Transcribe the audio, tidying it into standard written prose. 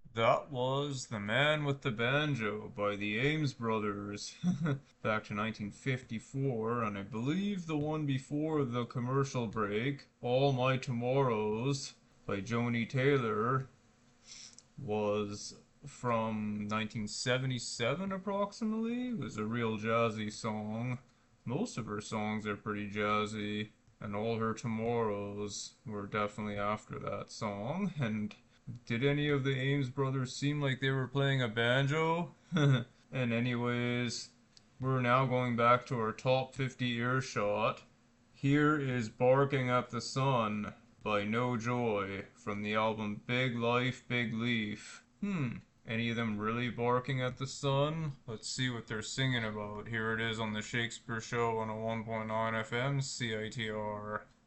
That was The Man with the Banjo by the Ames Brothers back to 1954, and I believe the one before the commercial break, All My Tomorrows by Joni Taylor, was from 1977 approximately. It was a real jazzy song. Most of her songs are pretty jazzy, and all her tomorrows were definitely after that song. And did any of the Ames brothers seem like they were playing a banjo? And anyways, we're now going back to our top 50 earshot. Here is Barking at the Sun by No Joy from the album Big Life, Big Leaf. Any of them really barking at the sun? Let's see what they're singing about. Here it is on the Shakespeare Show on a 1.9 FM CITR.